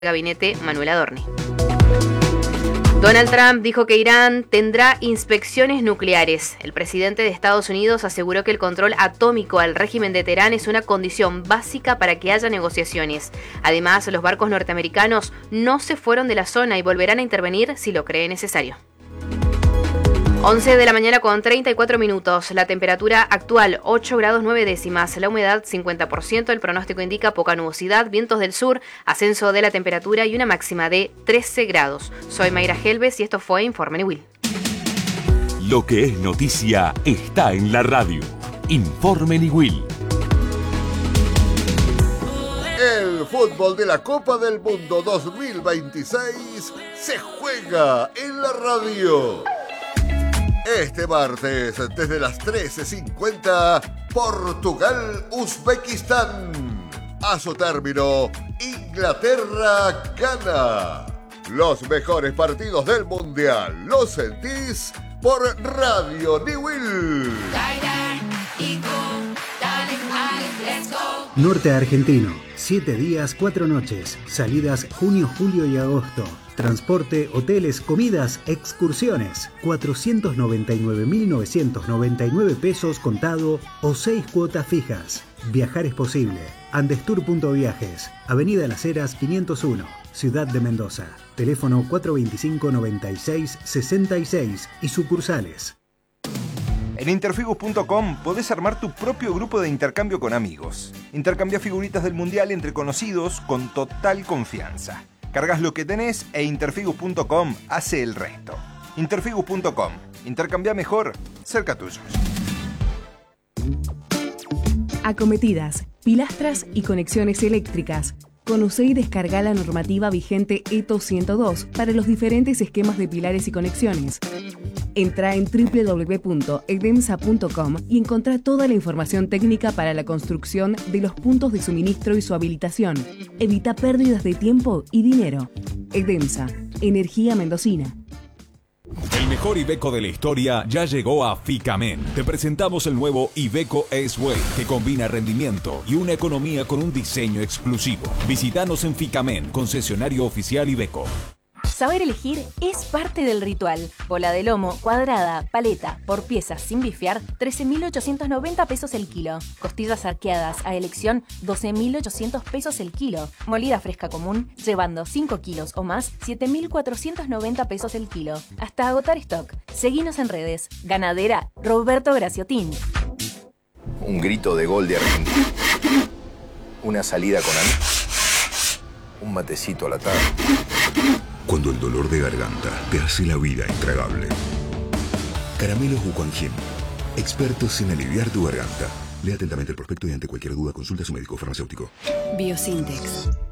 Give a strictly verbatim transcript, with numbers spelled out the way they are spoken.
gabinete Manuel Adorni. Donald Trump dijo que Irán tendrá inspecciones nucleares. El presidente de Estados Unidos aseguró que el control atómico al régimen de Teherán es una condición básica para que haya negociaciones. Además, los barcos norteamericanos no se fueron de la zona y volverán a intervenir si lo cree necesario. once de la mañana con treinta y cuatro minutos. La temperatura actual ocho grados nueve décimas. La humedad cincuenta por ciento. El pronóstico indica poca nubosidad, vientos del sur, ascenso de la temperatura y una máxima de trece grados. Soy Mayra Helves y esto fue Informe Niwil. Lo que es noticia está en la radio. Informe Niwil. El fútbol de la Copa del Mundo dos mil veintiséis se juega en la radio. Este martes, desde las trece cincuenta, Portugal-Uzbekistán. A su término, Inglaterra gana. Los mejores partidos del Mundial los sentís por Radio Niwil. Norte Argentino, siete días, cuatro noches. Salidas junio, julio y agosto. Transporte, hoteles, comidas, excursiones. cuatrocientos noventa y nueve mil novecientos noventa y nueve pesos contado o seis cuotas fijas. Viajar es posible. Andestur punto viajes. Avenida Las Heras quinientos uno. Ciudad de Mendoza. Teléfono cuatro veinticinco noventa y seis sesenta y seis y sucursales. En interfigus punto com podés armar tu propio grupo de intercambio con amigos. Intercambia figuritas del mundial entre conocidos con total confianza. Cargas lo que tenés e interfigus punto com hace el resto. interfigus punto com. Intercambia mejor, cerca tuyo. Acometidas, pilastras y conexiones eléctricas. Conoce y descarga la normativa vigente E T O ciento dos para los diferentes esquemas de pilares y conexiones. Entra en doble u doble u doble u punto edemsa punto com y encontrá toda la información técnica para la construcción de los puntos de suministro y su habilitación. Evita pérdidas de tiempo y dinero. Edemsa, energía mendocina. El mejor Iveco de la historia ya llegó a Ficamen. Te presentamos el nuevo Iveco S-Way, que combina rendimiento y una economía con un diseño exclusivo. Visítanos en Ficamen, concesionario oficial Iveco. Saber elegir es parte del ritual. Bola de lomo, cuadrada, paleta, por piezas sin bifear, trece mil ochocientos noventa pesos el kilo. Costillas arqueadas a elección, doce mil ochocientos pesos el kilo. Molida fresca común, llevando cinco kilos o más, siete mil cuatrocientos noventa pesos el kilo. Hasta agotar stock. Seguinos en redes. Ganadera Roberto Graciotín. Un grito de gol de Argentina. Una salida con amigos. Un matecito a la tarde. Cuando el dolor de garganta te hace la vida intragable. Caramelos Wuquanjin, expertos en aliviar tu garganta. Lea atentamente el prospecto y ante cualquier duda consulta a su médico farmacéutico. Biosintex.